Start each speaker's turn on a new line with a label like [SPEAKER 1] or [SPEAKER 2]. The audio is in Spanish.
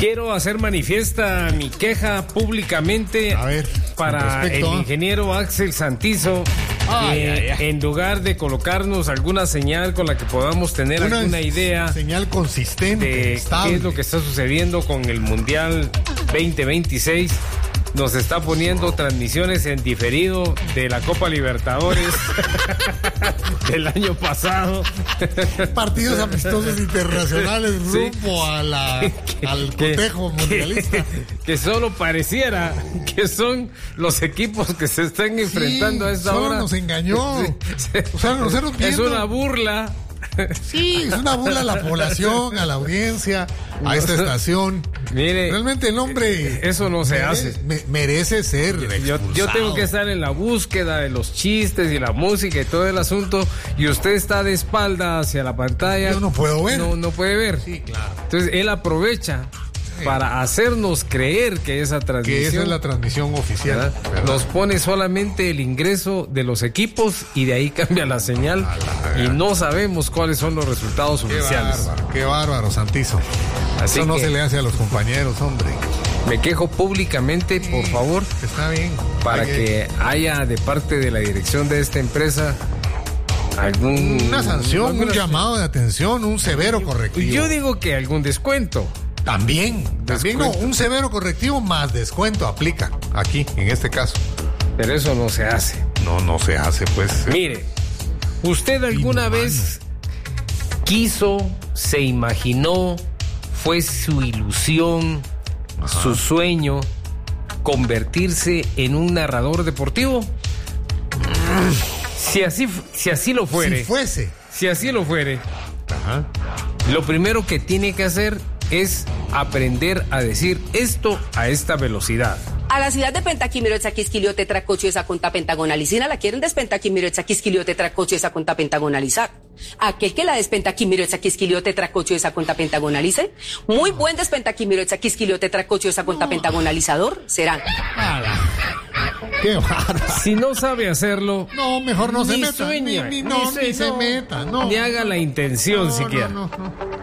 [SPEAKER 1] Quiero hacer manifiesta mi queja públicamente para el ingeniero Axel Santizo, en lugar de colocarnos alguna señal con la que podamos tener alguna idea,
[SPEAKER 2] señal consistente
[SPEAKER 1] de qué es lo que está sucediendo con el Mundial 2026, nos está poniendo transmisiones en diferido de la Copa Libertadores del año pasado.
[SPEAKER 2] Partidos amistosos internacionales rumbo al cotejo mundialista.
[SPEAKER 1] Que solo pareciera que son los equipos que se están enfrentando a esta hora.
[SPEAKER 2] Solo nos engañó. O sea, nosotros
[SPEAKER 1] es una burla.
[SPEAKER 2] Sí, es una burla a la población, a la audiencia, a esta estación.
[SPEAKER 1] Mire,
[SPEAKER 2] realmente el hombre...
[SPEAKER 1] Eso no se hace.
[SPEAKER 2] Merece ser expulsado.
[SPEAKER 1] Yo tengo que estar en la búsqueda de los chistes y la música y todo el asunto, y usted está de espalda hacia la pantalla.
[SPEAKER 2] Yo no puedo ver.
[SPEAKER 1] No puede ver.
[SPEAKER 2] Sí, claro.
[SPEAKER 1] Entonces él aprovecha para hacernos creer que esa transmisión,
[SPEAKER 2] que esa es la transmisión oficial,
[SPEAKER 1] ¿verdad? Nos pone solamente el ingreso de los equipos y de ahí cambia la señal y no sabemos cuáles son los resultados oficiales.
[SPEAKER 2] Qué bárbaro, Santizo.
[SPEAKER 1] Así
[SPEAKER 2] eso no se le hace a los compañeros, hombre.
[SPEAKER 1] Me quejo públicamente, por favor.
[SPEAKER 2] Está bien.
[SPEAKER 1] Para que haya de parte de la dirección de esta empresa
[SPEAKER 2] una sanción, un llamado de atención, un severo correctivo.
[SPEAKER 1] Yo digo que algún descuento.
[SPEAKER 2] También no, un severo correctivo más descuento aplica aquí, en este caso.
[SPEAKER 1] Pero eso no se hace.
[SPEAKER 2] No se hace, pues.
[SPEAKER 1] Mire, ¿usted alguna vez quiso, se imaginó, fue su ilusión, su sueño, convertirse en un narrador deportivo? Si así lo fuere. Si así lo fuere. Lo primero que tiene que hacer es aprender a decir esto a esta velocidad.
[SPEAKER 3] A la ciudad de Pentaquimiro, Etzaquisquilio, Tetracocho, esa conta pentagonalizina, la quieren despentaquimiro, Etzaquisquilio, Tetracocho, esa conta pentagonalizar. Aquel que la despentaquimiro, Etzaquisquilio, Tetracocho, esa conta pentagonalice, muy buen despentaquimiro, Etzaquisquilio, Tetracocho, esa conta pentagonalizador, serán.
[SPEAKER 2] Qué bárbaro.
[SPEAKER 1] Si no sabe hacerlo,
[SPEAKER 2] no, mejor no se meta.
[SPEAKER 1] Sueña,
[SPEAKER 2] ni se meta, no.
[SPEAKER 1] Ni haga la intención siquiera.
[SPEAKER 2] No.